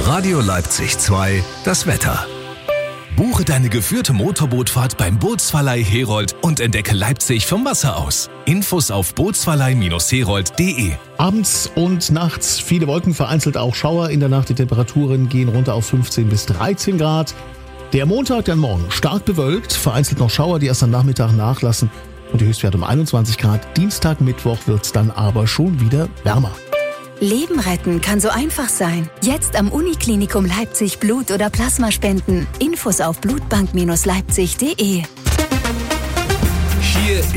Radio Leipzig 2, das Wetter. Buche deine geführte Motorbootfahrt beim Bootsverleih Herold und entdecke Leipzig vom Wasser aus. Infos auf bootsverleih-herold.de. Abends und nachts viele Wolken, vereinzelt auch Schauer. In der Nacht die Temperaturen gehen runter auf 15 bis 13 Grad. Der Montag, dann morgen stark bewölkt, vereinzelt noch Schauer, die erst am Nachmittag nachlassen. Und die Höchstwerte um 21 Grad. Dienstag, Mittwoch wird's dann aber schon wieder wärmer. Leben retten kann so einfach sein. Jetzt am Uniklinikum Leipzig Blut oder Plasma spenden. Infos auf blutbank-leipzig.de.